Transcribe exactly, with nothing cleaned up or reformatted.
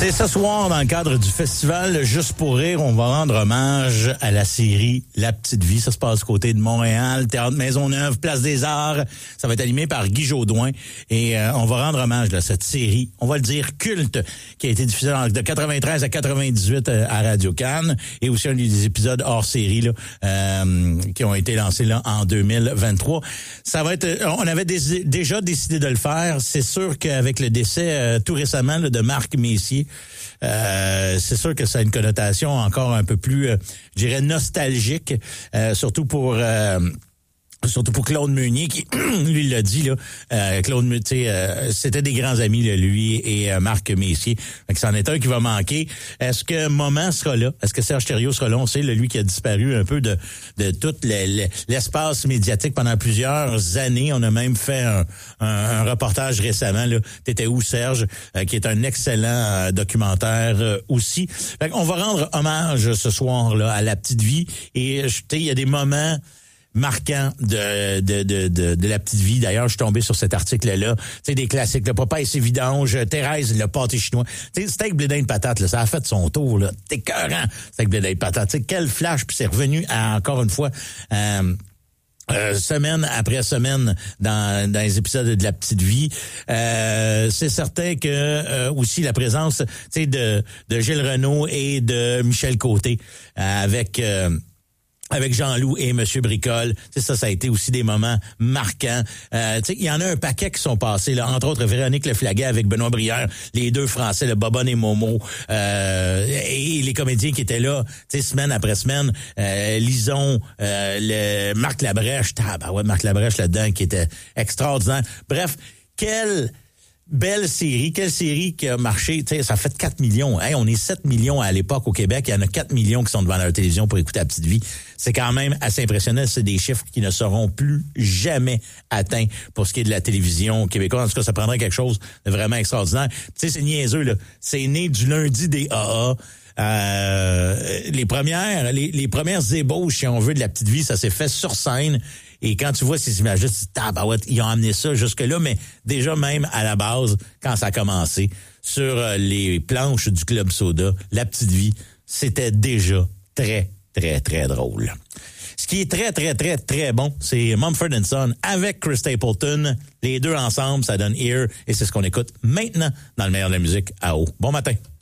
C'est ce soir, dans le cadre du festival Juste pour rire, on va rendre hommage à la série La Petite Vie. Ça se passe du côté de Montréal, Théâtre Maisonneuve, Place des Arts. Ça va être animé par Guy Jodoin. Et euh, on va rendre hommage à cette série, on va le dire culte, qui a été diffusée de quatre-vingt-treize à quatre-vingt-dix-huit à Radio-Can. Et aussi un des épisodes hors série là, euh, qui ont été lancés là en deux mille vingt-trois. Ça va être, on avait dé- déjà décidé de le faire. C'est sûr qu'avec le décès euh, tout récemment là, de Marc Messier, Euh, c'est sûr que ça a une connotation encore un peu plus, euh, je dirais, nostalgique, euh, surtout pour... Euh, Surtout pour Claude Meunier, qui, lui, l'a dit, là, euh, Claude Meunier, euh, c'était des grands amis, là, lui et euh, Marc Messier. Fait que c'en est un qui va manquer. Est-ce que Moment sera là? Est-ce que Serge Thériault sera là? On sait, là, lui qui a disparu un peu de, de tout le, le, l'espace médiatique pendant plusieurs années. On a même fait un, un, un reportage récemment, là. T'étais où, Serge? Euh, qui est un excellent euh, documentaire euh, aussi. Fait qu'on va rendre hommage ce soir, là, à La Petite Vie. Et, tu sais, il y a des moments marquant de, de de de de La Petite Vie. D'ailleurs, je suis tombé sur cet article-là. Tu sais, des classiques. Le Papa et ses vidanges, Thérèse, le pâté chinois. Tu sais, steak blé d'Inde patate, là, ça a fait son tour, là. T'es écœurant, steak blé d'Inde patate. Tu sais, quel flash, puis c'est revenu à, encore une fois, euh, Euh, semaine après semaine dans, dans les épisodes de La Petite Vie. Euh, c'est certain que euh, aussi la présence, tu sais, de, de Gilles Renaud et de Michel Côté euh, avec... Euh, avec Jean-Loup et Monsieur Bricole. Tu sais, ça, ça a été aussi des moments marquants. Euh, tu sais, il y en a un paquet qui sont passés, là. Entre autres, Véronique Leflaguet avec Benoît Brière, les deux Français, le Bobonne et Momo, euh, et les comédiens qui étaient là, tu sais, semaine après semaine. Euh, Lison, euh, le Marc Labrèche, ah, bah ouais, Marc Labrèche là-dedans, qui était extraordinaire. Bref, quelle belle série, quelle série qui a marché, tu sais, ça fait quatre millions. Hey, on est sept millions à l'époque au Québec, il y en a quatre millions qui sont devant leur télévision pour écouter La Petite Vie. C'est quand même assez impressionnant, c'est des chiffres qui ne seront plus jamais atteints pour ce qui est de la télévision québécoise. En tout cas, ça prendrait quelque chose de vraiment extraordinaire. Tu sais, c'est niaiseux, là. C'est né du lundi des A A. Euh, les premières, les, les premières ébauches, si on veut, de La Petite Vie, ça s'est fait sur scène. Et quand tu vois ces images-là, tu te dis, tabarouette, ils ont amené ça jusque-là, mais déjà même à la base, quand ça a commencé, sur les planches du Club Soda, La Petite Vie, c'était déjà très, très, très drôle. Ce qui est très, très, très, très bon, c'est Mumford and Son avec Chris Stapleton. Les deux ensemble, ça donne Ear, et c'est ce qu'on écoute maintenant dans le meilleur de la musique à haut. Bon matin.